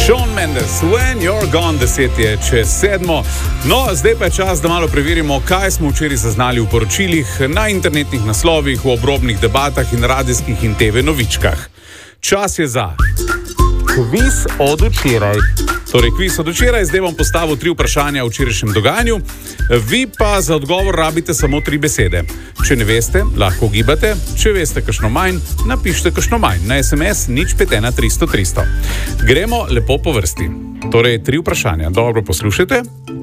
Shawn Mendes, When You're Gone, 10 je čez 7. No, zdaj pa je čas, da malo preverimo, kaj smo včeraj zaznali v poročilih, na internetnih naslovih, v obrobnih debatah in radijskih in TV novičkah. Čas je za kviz od včeraj. Torej, kviz od včeraj, zdaj bom postavil 3 vprašanja o včerajšnjem dogajanju. Vi pa za odgovor rabite samo 3 besede. Če ne veste, lahko gibate. Če veste kakšno manj, napišite kakšno manj. Na SMS 051 300 300. Gremo lepo po vrsti. Torej, 3 vprašanja. Dobro poslušajte.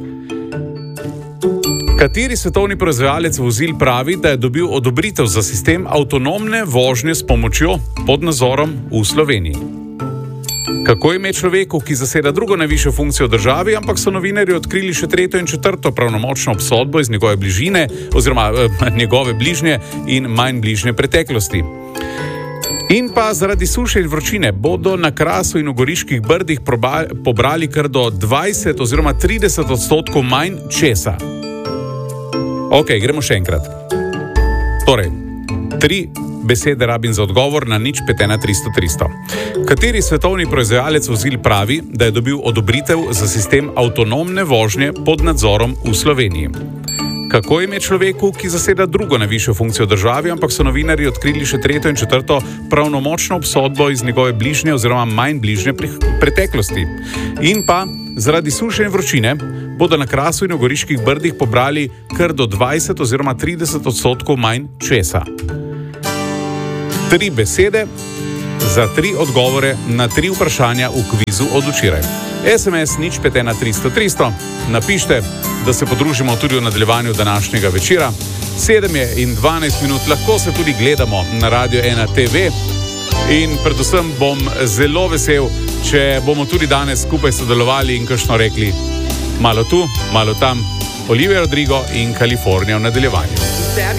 Kateri svetovni proizvajalec vozil pravi, da je dobil odobritev za sistem avtonomne vožnje s pomočjo pod nadzorom v Sloveniji? Kako ime človeku, ki zaseda drugo najvišjo funkcijo v državi, ampak so novinarji odkrili še 3. in 4. pravnomočno obsodbo iz njegove bližine, oziroma njegove bližnje in manj bližnje preteklosti? In pa zaradi suše in vročine bodo na Krasu in v Goriških brdih pobrali kar do 20 oziroma 30% manj česa. Ok, gremo še enkrat. Torej, 3 besede rabim za odgovor na 051 300 300. Kateri svetovni proizvajalec vozil pravi, da je dobil odobritev za sistem avtonomne vožnje pod nadzorom v Sloveniji? Kako ime človeku, ki zaseda drugo najvišjo funkcijo v državi, ampak so novinarji odkrili še 3. in 4. pravnomočno obsodbo iz njegove bližnje oziroma manj bližnje preteklosti? In pa zaradi suše in vročine bodo na Krasu in v Goriških brdih pobrali kar do 20 oziroma 30% manj česa. 3 besede za 3 odgovore na 3 vprašanja v kvizu od včeraj. SMS 051 300 300. Napište, da se podružimo tudi v nadaljevanju današnjega večera. 7 je in 12 minut, lahko se tudi gledamo na Radio 1 TV. In predvsem bom zelo vesel, če bomo tudi danes skupaj sodelovali in kakšno rekli malo tu, malo tam. Olivia Rodrigo in Kalifornija v nadaljevanju.